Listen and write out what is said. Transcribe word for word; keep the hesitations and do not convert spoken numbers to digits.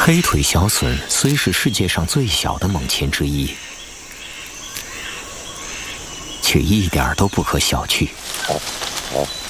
黑腿小隼虽是世界上最小的猛禽之一，却一点都不可小觑。